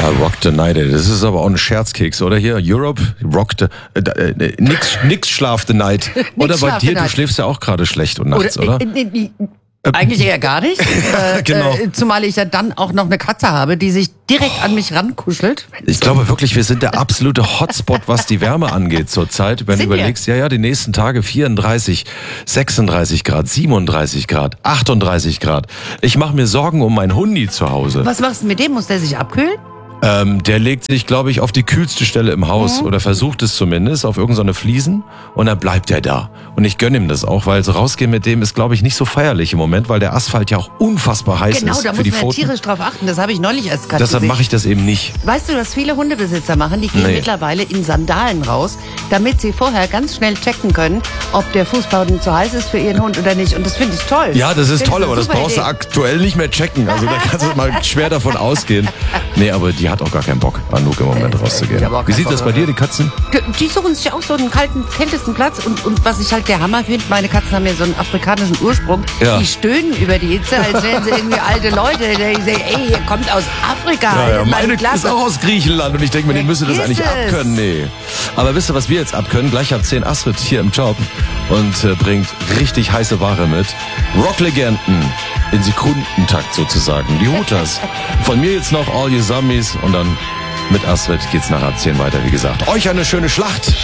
Ja, Rock the Night. Das ist aber auch ein Scherzkeks, oder? Hier, Europe, Rock the... nix schlaf the Night. Oder bei dir, du schläfst ja auch gerade schlecht und nachts, oder? Eigentlich eher gar nicht. Genau. Zumal ich ja dann auch noch eine Katze habe, die sich direkt an mich rankuschelt. Ich glaube wirklich, wir sind der absolute Hotspot, was die Wärme angeht zurzeit. Wenn du überlegst, ja, die nächsten Tage 34, 36 Grad, 37 Grad, 38 Grad. Ich mache mir Sorgen um meinen Hundi zu Hause. Was machst du mit dem? Muss der sich abkühlen? Der legt sich, glaube ich, auf die kühlste Stelle im Haus oder versucht es zumindest auf irgendeine Fliesen und dann bleibt er da. Und ich gönne ihm das auch, weil so rausgehen mit dem ist, glaube ich, nicht so feierlich im Moment, weil der Asphalt ja auch unfassbar heiß ist. Genau, da für muss die man ja Pfoten. tierisch drauf achten. Das habe ich neulich erst gerade Deshalb gesehen. mache ich das eben nicht. Weißt du, was viele Hundebesitzer machen? Die gehen mittlerweile in Sandalen raus, damit sie vorher ganz schnell checken können, ob der Fußboden zu heiß ist für ihren Hund oder nicht. Und das finde ich toll. Ja, das ist toll, eine aber das super brauchst du Idee. aktuell nicht mehr checken. Also da kannst du mal schwer davon ausgehen. Nee, aber die hat auch gar keinen Bock, Anouk im Moment rauszugehen. ich hab auch Wie keinen sieht Bock, das bei dir, die Katzen? Die suchen sich auch so einen kältesten Platz. Und was ich halt der Hammer finde, meine Katzen haben ja so einen afrikanischen Ursprung. Ja. Die stöhnen über die Hitze, als wären sie irgendwie alte Leute. Die sagen, ey, ihr kommt aus Afrika. Meine Klasse. ist auch aus Griechenland und ich denke mir, die müsste das Vergiss eigentlich es. abkönnen. Nee. Aber wisst ihr, was wir jetzt abkönnen? Gleich ab 10 Astrid hier im Job und bringt richtig heiße Ware mit. Rocklegenden in Sekundentakt sozusagen. Die Hooters. Von mir jetzt noch All You Zombies und dann mit Astrid geht's nach ab 10 weiter, wie gesagt. Euch eine schöne Schlacht.